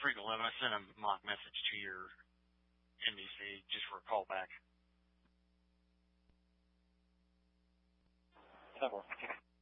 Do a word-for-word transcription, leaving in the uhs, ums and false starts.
frequently. I'm going to send a mock message to your N B C just for a callback. Ten four.